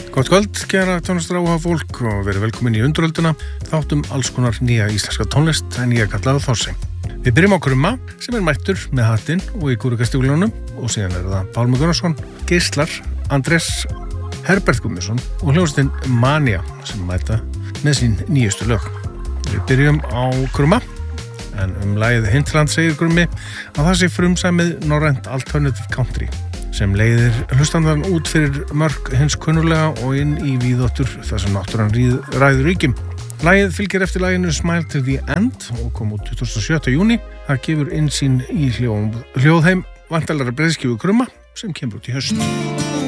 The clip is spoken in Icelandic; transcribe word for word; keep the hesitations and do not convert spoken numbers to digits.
Gott kvöld, kæra tónlistaráhuga fólk og verið velkomin í Undurölduna, þáttum alls konar nýja íslenska tónlist en ég kallaði Þorsi. Við byrjum á Krumma sem er mættur með hattinn og í kúrikastjúglunum og síðan er það Pálmi Gunnarsson, Geislar, Andrés, Herbert Gummarsson og hljómsveitin Mania sem mæta með sín nýjustu lög. Við byrjum á Krumma en um lagið Hintland segir Krummi að það sé frumsamið norrænt alternative country sem leiðir hlustandan út fyrir mörk hins kunnulega og inn í víðáttur þar sem náttúran ræður ríkjum. Lagið fylgir eftir laginu Smile to the End og kom út tuttugasta og sjötta júní. Það gefur innsýn í hljóð, hljóðheim vantalara breiðskífu Krumma sem kemur út í haust.